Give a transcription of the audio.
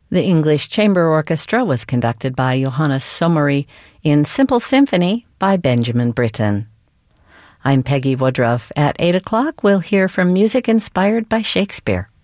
The English Chamber Orchestra was conducted by Johannes Sommery in Simple Symphony by Benjamin Britten. I'm Peggy Woodruff. At 8 o'clock, we'll hear from music inspired by Shakespeare.